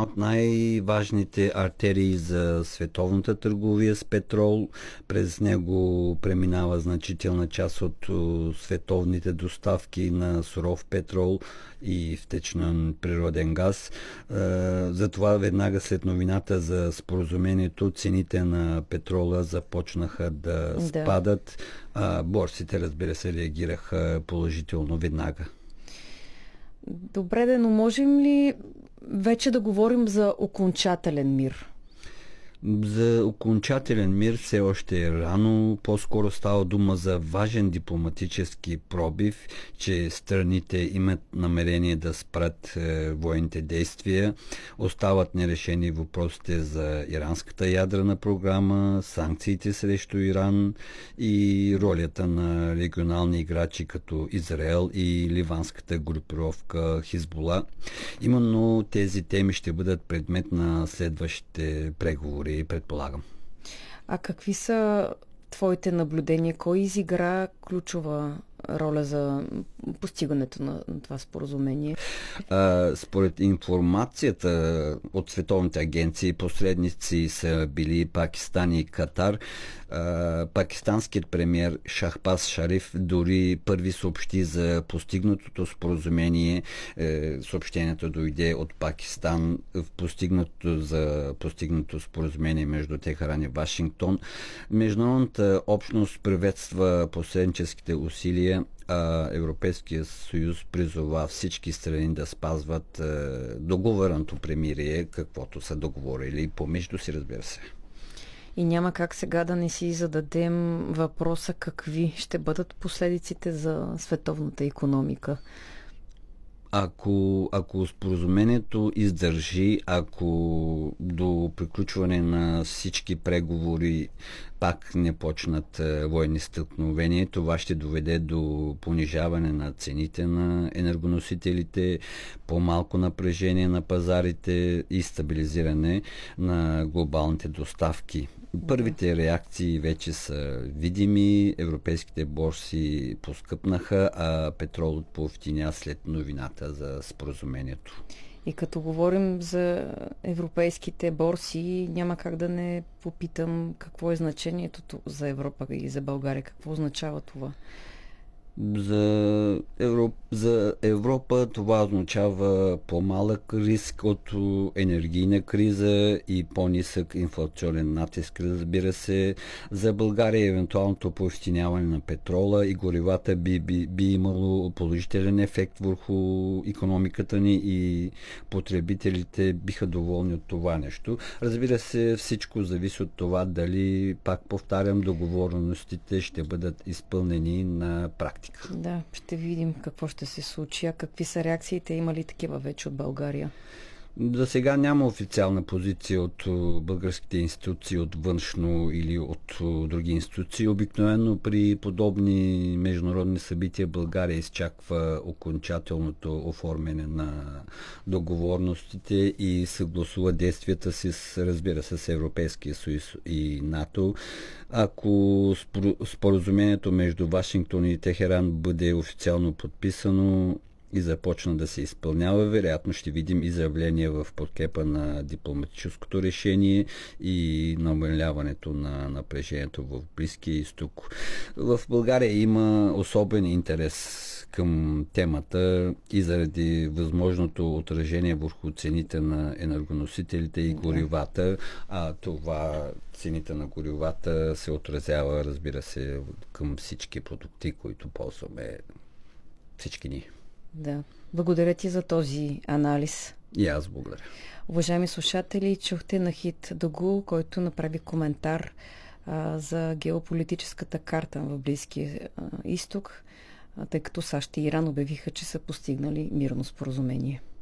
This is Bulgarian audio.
от най-важните артерии за световната търговия с петрол. През него преминава значителна част от световните доставки на суров петрол и втечнен природен газ. Затова веднага след новината за споразумението цените на петрола започнаха да спадат. Борсите, разбира се, реагираха положително веднага. Добре, но можем ли вече да говорим за окончателен мир? За окончателен мир все още е рано. По-скоро става дума за важен дипломатически пробив, че страните имат намерение да спрат военните действия. Остават нерешени въпросите за иранската ядрена програма, санкциите срещу Иран и ролята на регионални играчи като Израел и ливанската групировка Хизбула. Именно тези теми ще бъдат предмет на следващите преговори, предполагам. А какви са твоите наблюдения? Кой изигра ключова роля за постигането на това споразумение? Според информацията от световните агенции, посредници са били Пакистан и Катар. Пакистанският премиер Шахбаз Шариф дори първи съобщи за постигнатото споразумение. Съобщението дойде от Пакистан за постигнато споразумение между Техеран и Вашингтон. Международната общност приветства посредническите усилия, а Европейския съюз призова всички страни да спазват договореното премирие, каквото са договорили помежду си, разбира се. И няма как сега да не си зададем въпроса какви ще бъдат последиците за световната икономика. Ако споразумението издържи, ако до приключване на всички преговори пак не почнат военни стълкновения, това ще доведе до понижаване на цените на енергоносителите, по-малко напрежение на пазарите и стабилизиране на глобалните доставки. Първите реакции вече са видими, европейските борси поскъпнаха, а петролът поевтиня след новината за споразумението. И като говорим за европейските борси, няма как да не попитам какво е значението за Европа и за България. Какво означава това? За Европа това означава по-малък риск от енергийна криза и по-нисък инфлационен натиск, разбира се. За България евентуалното поевтиняване на петрола и горивата би имало положителен ефект върху икономиката ни и потребителите биха доволни от това нещо. Разбира се, всичко зависи от това дали, пак повтарям, договореностите ще бъдат изпълнени на практика. Да, ще видим какво ще се случи. А какви са реакциите? Има ли такива вече от България? За сега няма официална позиция от българските институции, от външно или от други институции. Обикновено при подобни международни събития България изчаква окончателното оформяне на договорностите и съгласува действията си, разбира се, с Европейския съюз и НАТО. Ако споразумението между Вашингтон и Техеран бъде официално подписано и започна да се изпълнява, вероятно ще видим изявления в подкрепа на дипломатическото решение и намаляването на напрежението в Близкия изток. В България има особен интерес към темата и заради възможното отражение върху цените на енергоносителите и горивата, а това цените на горивата се отразява, разбира се, към всички продукти, които ползваме всички ние. Да. Благодаря ти за този анализ. И аз благодаря. Уважаеми слушатели, чухте Нахид Догул, който направи коментар за геополитическата карта в Близкия изток, тъй като САЩ и Иран обявиха, че са постигнали мирно споразумение.